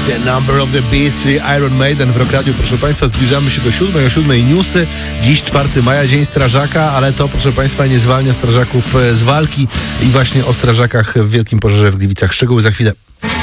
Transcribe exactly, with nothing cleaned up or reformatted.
The Number of the Beast, czyli Iron Maiden w Rock Radio. Proszę Państwa, zbliżamy się do siódmej, o siódmej newsy. Dziś czwartego maja, Dzień Strażaka, ale to, proszę Państwa, nie zwalnia strażaków z walki i właśnie o strażakach w wielkim pożarze w Gliwicach. Szczegóły za chwilę.